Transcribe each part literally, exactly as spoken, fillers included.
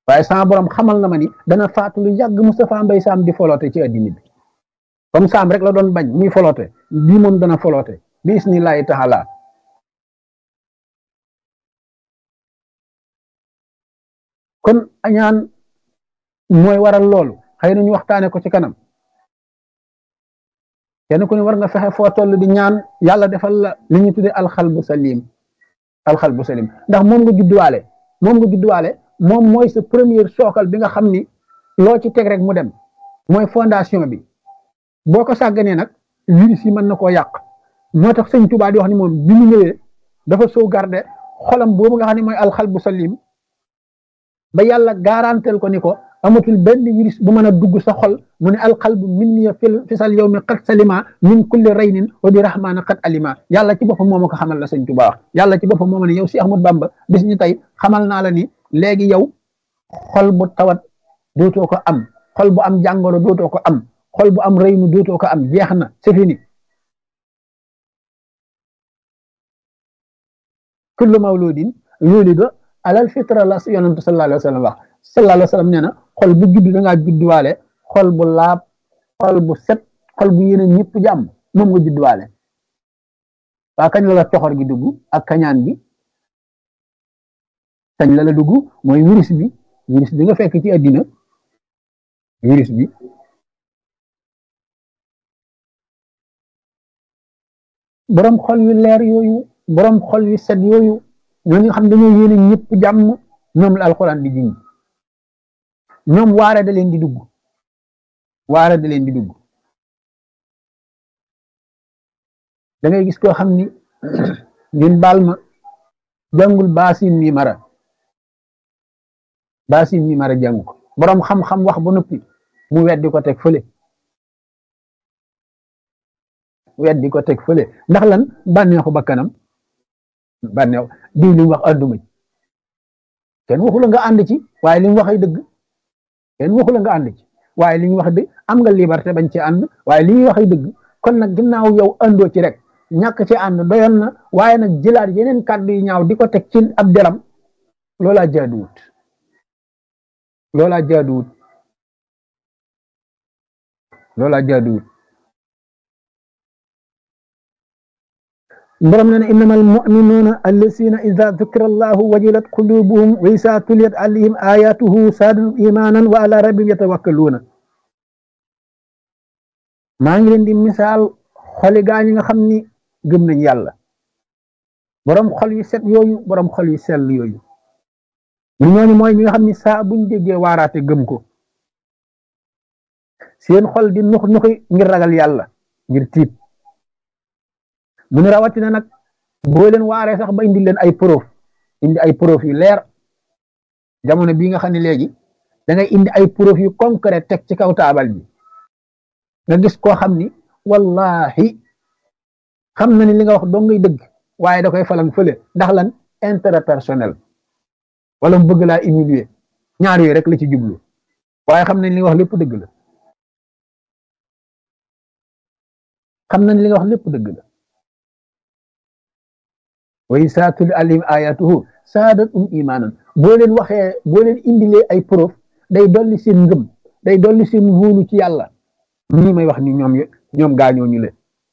waaye sama borom xamal na ma ni dana faatu lu yàgg Moustapha Mbaye Sam di foloote ci addina bi comme Sam rek la doon bañ muy foloote bii moom dana foloote bi isnillahi taala kon añaan mooy waral loolu xëy na ñu waxtaane ko ci kanam kenn ku ne war nga fexe foo toll di ñaan yàlla defal la li ñu tuddee alxalbu salim alxalbu salim ndax moom nga judduwaale moom nga judduwaale moom mooy sa première sookal bi nga xam ni loo ci teg rek mu dem mooy fondation bi boo ko sàgganee nag virus yi mën na koo yàq moo tax sëñ Tuubaa di wax ni moom bi mu ñëwee dafa sauvegarder xolam boobu nga xam ne mooy alxalbu salim ba yàlla garantel ko ni ko amatul benn virus bu mën a dugg sa xol mu ne alqalbu minni fisal yawmi qad salima min kulli raynin wa bi rahmana qad alima yàlla ci boppam moo ma ko xamal la sëñ Tuubaa wax yàlla ci boppam moo ma ne yow si Ahmad Bamba bis ñu tey xamal naa la ni léegi yow xol bu tawat dootoo ko am xol bu am jàngoro dootoo ko am xol bu am raynu dootoo ko am jeex na c'est fini kullu mawludin yulidu alal fitra la yonent sallallahu alayhi wa sallam wax sallallahu alayhi wa sallam nee na xol bu judd da ngaa judduwaale xol bu laab xol bu set xol bu yéene ñëpp jàmm moom nga judduwaale waa kañ la la coxor gi dugg ak kañaan bi kañ la la dugg mooy virus bi virus bi nga fekk ci àddina virus bi borom xol yu leer yooyu borom xol yu set yooyu ñoo nga xam dañoo yéene ñëpp jàmm ñoom la alxuraan di jiñ ñoom waare da leen di dugg waare da leen di dugg da ngay gis koo xam ni ngeen baal ma jàngul baasin mi mara baasin mi mara jàng ko borom xam-xam wax ba noppi mu weddi ko teg fële weddi ko teg fële ndax lan bànneexu bakkanam bànneew diw li mu wax ànduma ci kenn waxu la nga ànd ci waaye li mu wax ay dëgg kenn waxu la nga ànd ci waaye li ñu wax dëgg am nga liberté bañ ci ànd waaye li ñuy wax ay dëgg kon nag ginnaaw yow àndoo ci rek ñàkk ci ànd doyoon na waaye nag jëlaat yeneen kàddu yu ñaaw di ko teg ci ab deram loolaa jaaduwut loolaa jaaduwut loolaa jaaduwut borom na ne innamal mu'minuuna allazina ida dukira allahu wajilat qulubuhum wa isa tuliyat alayhim ayatuhu saadatu imanan wa ala rabbihim yatawakkaluuna maa ngi leen di misaal xoli gaa ñi nga xam ni gëm nañ yàlla borom xol yu set yooyu borom xol yu sell yooyu ñu ñooñu mooy ñi nga xam ni saa buñ déggee waaraate gëm ko seen xol di nux nuxi ngir ragal yàlla ngir tiit mu ne rawatina nag boo leen waaree sax ba indi leen ay preuve indi ay preuve yu leer jamono bii nga xam ne léegi da ngay indi ay preuve yu concret teg ci kaw taabal bi nga gis koo xam ni wallahi xam na ni li nga wax doo ngay dëgg waaye da koy falang fële ndax lan intérêt personnel wala mu bëgg laa humilier ñaar yooyu rek la ci jublu waaye xam nañ li nga wax lépp dëgg la xam nañ li nga wax lépp dëgg la wa izaa tuliyat alayhim ayatuhu saadathum imanan boo leen waxee boo leen indilee ay preuve day dolli seen ngëm day dolli seen wóolu ci yàlla nii may wax ni ñoom ñoom gaañoo ñu leen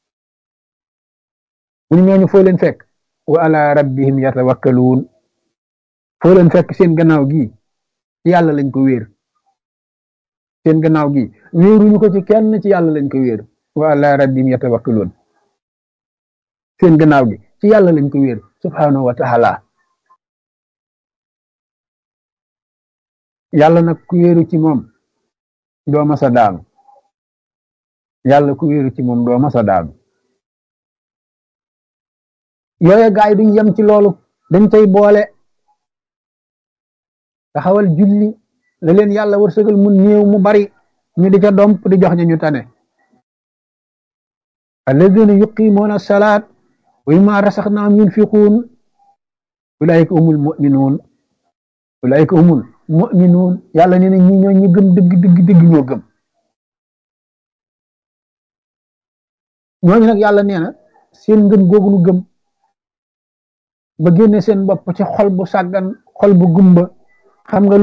mu ni ñooñu foo leen fekk wa ala rabbihim yatawakkaluun foo leen fekk seen gannaaw gi ci yàlla lañ ko wéer seen gannaaw gi wéeruñu ko ci kenn ci yàlla lañ ko wéer wa ala rabbihim yatawakkaluun seen gannaaw gi ci yàlla lañ ko wéer subhanahu wa taala yàlla nag ku wéeru ci moom doo masa daanu yàlla ku wéeru ci moom doo masa daanu yooye gaay duñ yem ci loolu dañ cay boole taxawal julli la leen yàlla wërsëgal mu néew mu bari ñu di ca domp di jox ñu tane alladina yuqimuuna salaat wa mimma rasaxnaahum yunfiquun ulaayika humul muminuun ulaayika humul muminuun yàlla nee na ñi ñoo ñu gëm dëgg dëgg dëgg ñoo gëm ñooñu nag yàlla nee na seen ngëm googu nu gëm ba génne seen bopp ci xol bu sàggan xol bu gumba xam nga